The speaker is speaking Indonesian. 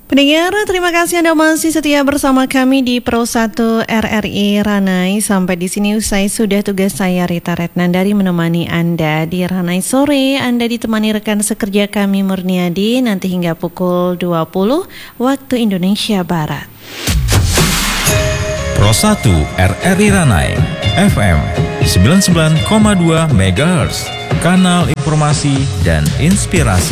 Pendengar, terima kasih Anda masih setia bersama kami di Pro 1 RRI Ranai. Sampai di sini usai sudah tugas saya Rita Retnandari menemani Anda di Ranai sore. Anda ditemani rekan sekerja kami Murniadi nanti hingga pukul 20 waktu Indonesia Barat. Pro 1 RRI Ranai FM 99,2 MHz, kanal informasi dan inspirasi.